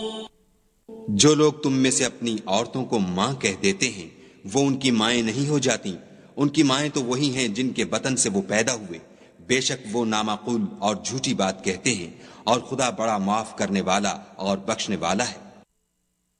जो लोग तुम में से अपनी औरतों को मां कह देते हैं वो उनकी माएं नहीं हो जाती। उनकी माएं तो वही हैं जिनके बतन से वो पैदा हुए। बेशक वो नामाकुल और झूठी बात कहते हैं और खुदा बड़ा माफ करने वाला और बख्शने वाला है।